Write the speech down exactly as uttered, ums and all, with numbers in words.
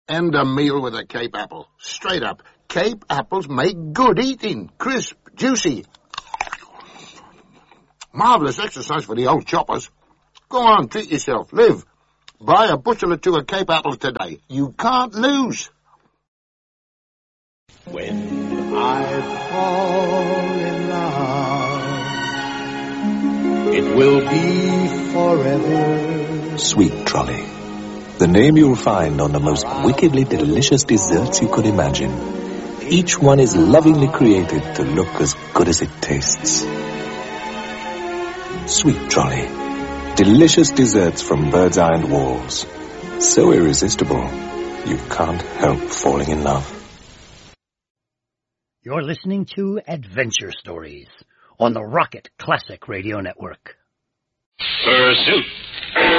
End a meal with a Cape apple. Straight up. Cape apples make good eating. Crisp, juicy. Marvellous exercise for the old choppers. Go on, treat yourself. Live. Buy a bushel or two of Cape apples today. You can't lose. When I fall in love, it will be forever. Sweet Trolley. The name you'll find on the most wickedly delicious desserts you could imagine. Each one is lovingly created to look as good as it tastes. Sweet Trolley. Delicious desserts from Bird's Eye and Walls. So irresistible, you can't help falling in love. You're listening to Adventure Stories on the Rocket Classic Radio Network. Pursuit.